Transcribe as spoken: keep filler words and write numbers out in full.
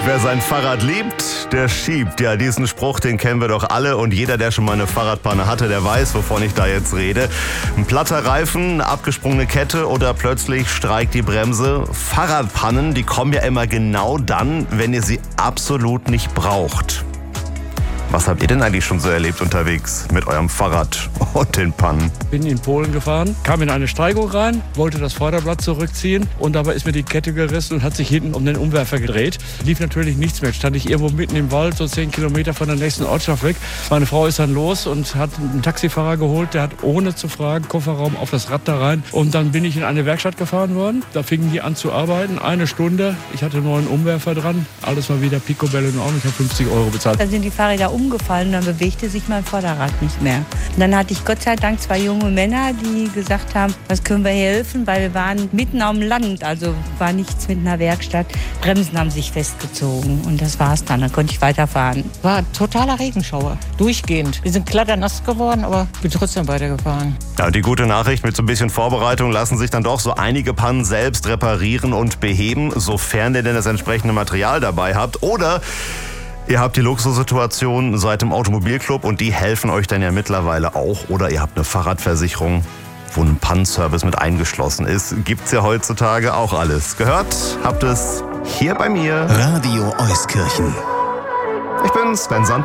Wer sein Fahrrad liebt, der schiebt. Ja, diesen Spruch, den kennen wir doch alle. Und jeder, der schon mal eine Fahrradpanne hatte, der weiß, wovon ich da jetzt rede. Ein platter Reifen, eine abgesprungene Kette oder plötzlich streikt die Bremse. Fahrradpannen, die kommen ja immer genau dann, wenn ihr sie absolut nicht braucht. Was habt ihr denn eigentlich schon so erlebt unterwegs mit eurem Fahrrad und den Pannen? Bin in Polen gefahren, kam in eine Steigung rein, wollte das Vorderblatt zurückziehen und dabei ist mir die Kette gerissen und hat sich hinten um den Umwerfer gedreht. Lief natürlich nichts mehr. Stand ich irgendwo mitten im Wald, so zehn Kilometer von der nächsten Ortschaft weg. Meine Frau ist dann los und hat einen Taxifahrer geholt, der hat ohne zu fragen Kofferraum auf das Rad da rein. Und dann bin ich in eine Werkstatt gefahren worden. Da fingen die an zu arbeiten, eine Stunde. Ich hatte einen neuen Umwerfer dran, alles mal wieder picobello in Ordnung. Ich habe fünfzig Euro bezahlt. Dann sind die Fahrräder umgefallen, dann bewegte sich mein Vorderrad nicht mehr. Und dann hatte ich Gott sei Dank zwei junge Männer, die gesagt haben, was können wir hier helfen, weil wir waren mitten am Land, also war nichts mit einer Werkstatt. Bremsen haben sich festgezogen und das war's dann, dann konnte ich weiterfahren. War totaler Regenschauer, durchgehend. Wir sind klatternass geworden, aber bin trotzdem weitergefahren. Ja, und die gute Nachricht, mit so ein bisschen Vorbereitung lassen sich dann doch so einige Pannen selbst reparieren und beheben, sofern ihr denn das entsprechende Material dabei habt. Oder ihr habt die Luxussituation seit dem Automobilclub und die helfen euch dann ja mittlerweile auch. Oder ihr habt eine Fahrradversicherung, wo ein Pannenservice mit eingeschlossen ist. Gibt's ja heutzutage auch alles. Gehört habt es hier bei mir. Radio Euskirchen. Ich bin Sven Sand.